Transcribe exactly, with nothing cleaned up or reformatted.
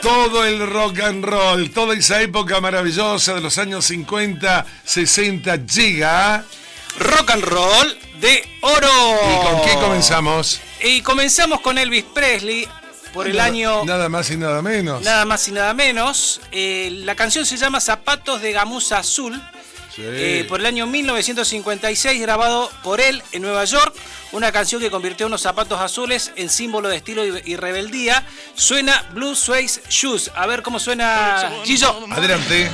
Todo el rock and roll, toda esa época maravillosa de los años cincuenta, sesenta llega. Rock and roll de oro. ¿Y con qué comenzamos? Y comenzamos con Elvis Presley por el nada, año... Nada más y nada menos. Nada más y nada menos. Eh, la canción se llama Zapatos de Gamuza Azul. Sí. Eh, por el año mil novecientos cincuenta y seis, grabado por él en Nueva York, una canción que convirtió unos zapatos azules en símbolo de estilo y, y rebeldía. Suena Blue Suede Shoes. A ver cómo suena, Gillo. Adelante.